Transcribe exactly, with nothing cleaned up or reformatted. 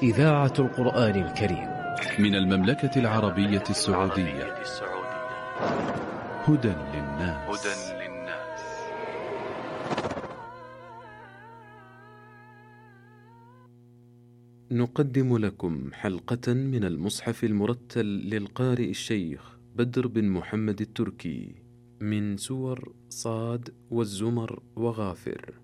إذاعة القرآن الكريم من المملكة العربية السعودية. هدى للناس. نقدم لكم حلقة من المصحف المرتل للقارئ الشيخ بدر بن محمد التركي من سور صاد والزمر وغافر.